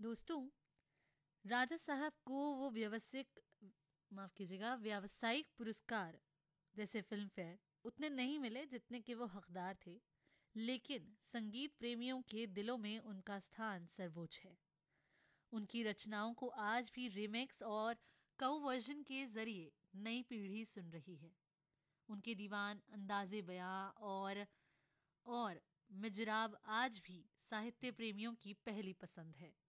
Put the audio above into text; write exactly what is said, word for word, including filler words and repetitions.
दोस्तों, राजा साहब को वो व्यवसायिक माफ कीजिएगा व्यावसायिक पुरस्कार जैसे फिल्म फेयर उतने नहीं मिले जितने के वो हकदार थे, लेकिन संगीत प्रेमियों के दिलों में उनका स्थान सर्वोच्च है। उनकी रचनाओं को आज भी रिमिक्स और कवर्जन के जरिए नई पीढ़ी सुन रही है। उनके दीवान, अंदाजे बयां और और मिजराब आज भी साहित्य प्रेमियों की पहली पसंद है।